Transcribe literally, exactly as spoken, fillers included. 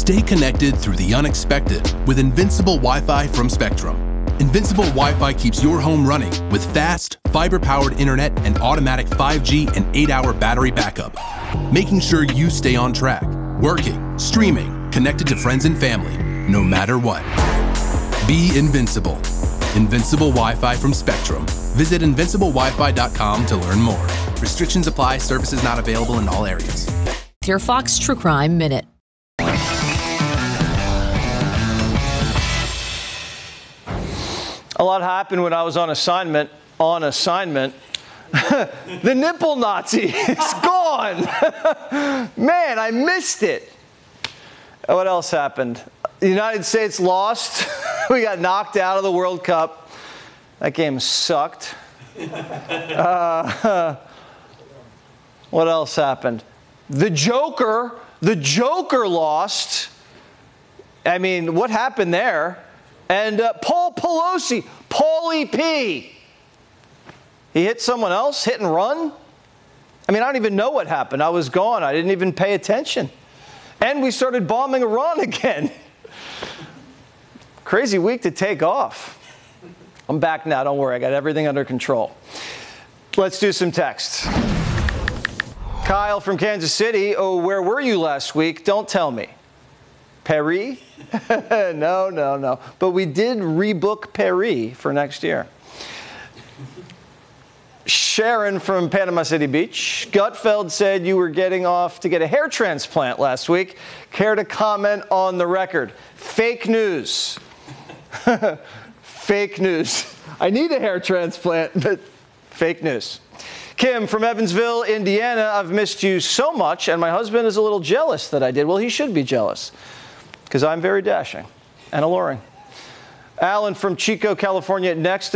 Stay connected through the unexpected with Invincible Wi-Fi from Spectrum. Invincible Wi-Fi keeps your home running with fast, fiber-powered internet and automatic five G and eight hour battery backup, making sure you stay on track, working, streaming, connected to friends and family, no matter what. Be invincible. Invincible Wi-Fi from Spectrum. Visit invincible wi fi dot com to learn more. Restrictions apply. Services not available in all areas. Your Fox True Crime Minute. A lot happened when I was on assignment. On assignment. The nipple Nazi is gone. Man, I missed it. What else happened? The United States lost. We got knocked out of the World Cup. That game sucked. Uh, what else happened? The Joker, the Joker lost. I mean, what happened there? And uh, Paul Pelosi, Paulie P. He hit someone else, hit and run? I mean, I don't even know what happened. I was gone. I didn't even pay attention. And we started bombing Iran again. Crazy week to take off. I'm back now. Don't worry. I got everything under control. Let's do some texts. Kyle from Kansas City. Oh, where were you last week? Don't tell me. Paris? no, no, no. But we did rebook Paris for next year. Sharon from Panama City Beach. Gutfeld said you were getting off to get a hair transplant last week. Care to comment on the record? Fake news. Fake news. I need a hair transplant, but fake news. Kim from Evansville, Indiana. I've missed you so much, and my husband is a little jealous that I did. Well, he should be jealous, because I'm very dashing and alluring. Alan from Chico, California. Next